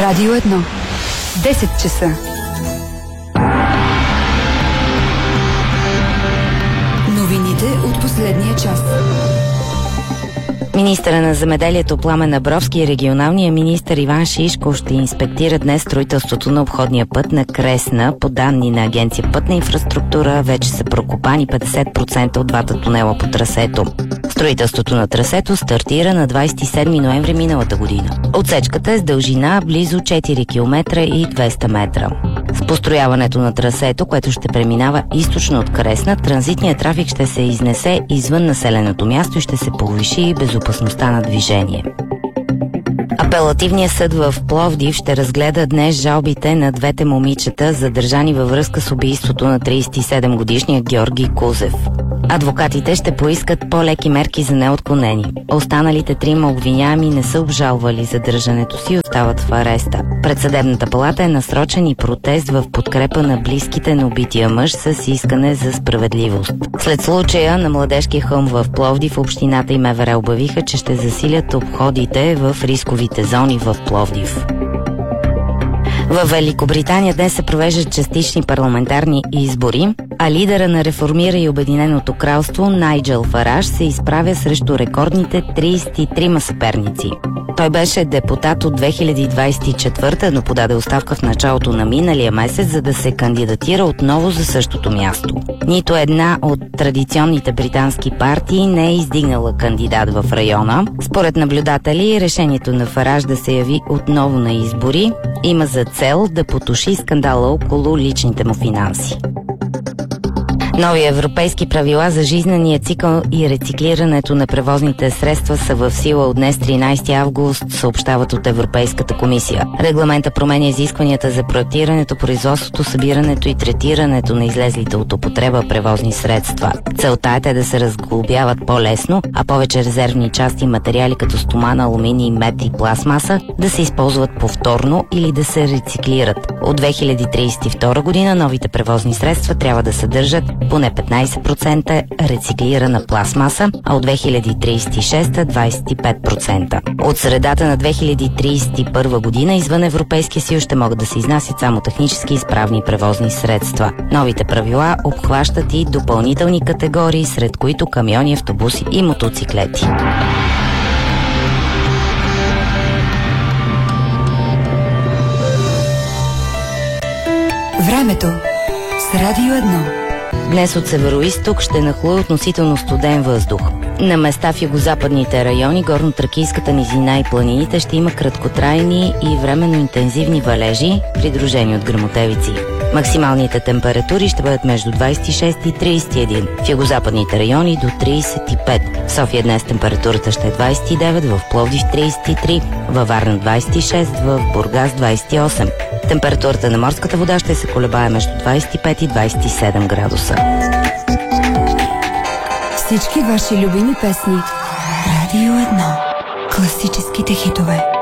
Радио 1. 10 часа. Новините от последния час. Министъра на земеделието Пламен Абровски и регионалния министър Иван Шишков ще инспектира днес строителството на обходния път на Кресна. По данни на Агенция Пътна инфраструктура вече са прокопани 50% от двата тунела по трасето. Строителството на трасето стартира на 27 ноември миналата година. Отсечката е с дължина близо 4 км и 200 метра. С построяването на трасето, което ще преминава източно от Кресна, транзитният трафик ще се изнесе извън населеното място и ще се повиши безопасността на движение. Апелативният съд в Пловдив ще разгледа днес жалбите на двете момичета, задържани във връзка с убийството на 37-годишния Георги Кузев. Адвокатите ще поискат по-леки мерки за неотклонение. Останалите трима обвиняеми не са обжалвали задържането си и остават в ареста. Пред съдебната палата е насрочен и протест в подкрепа на близките на убития мъж с искане за справедливост. След случая на Младежкия хълм в Пловдив, общината и МВР обявиха, че ще засилят обходите в рисковите зони в Пловдив. В Великобритания днес се провеждат частични парламентарни избори, а лидера на Реформира и Обединеното кралство Найджел Фараж се изправя срещу рекордните 33 съперници. Той беше депутат от 2024, но подаде оставка в началото на миналия месец, за да се кандидатира отново за същото място. Нито една от традиционните британски партии не е издигнала кандидат в района. Според наблюдатели, решението на Фараж да се яви отново на избори има за цел да потуши скандала около личните му финанси. Нови европейски правила за жизнения цикъл и рециклирането на превозните средства са в сила от днес 13 август, съобщават от Европейската комисия. Регламента променя изискванията за проектирането, производството, събирането и третирането на излезлите от употреба превозни средства. Целта е те да се разглобяват по-лесно, а повече резервни части и материали като стоман, алуминий, мед и пластмаса да се използват повторно или да се рециклират. От 2032 година новите превозни средства трябва да съдържат поне 15% рециклирана пластмаса, а от 2036 25%. От средата на 2031 година извън Европейския съюз ще могат да се изнасят само технически изправни превозни средства. Новите правила обхващат и допълнителни категории, сред които камиони, автобуси и мотоциклети. Времето с Радио 1. Днес от североизток ще нахлуе относително студен въздух. На места в югозападните райони, горно-тракийската низина и планините ще има краткотрайни и временно интензивни валежи, придружени от гръмотевици. Максималните температури ще бъдат между 26 и 31, в югозападните райони до 35. В София днес температурата ще е 29, в Пловдив 33, във Варна 26, в Бургас 28. Температурата на морската вода ще се колебае между 25 и 27 градуса. Всички ваши любими песни. Радио 1. Класическите хитове.